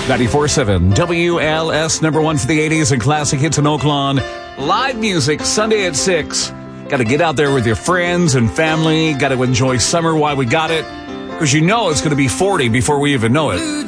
94.7 WLS, number one for the 80s and classic hits in Oakland. Live music Sunday at 6. Got to get out there with your friends and family. Got to enjoy summer while we got it. Because you know it's going to be 40 before we even know it.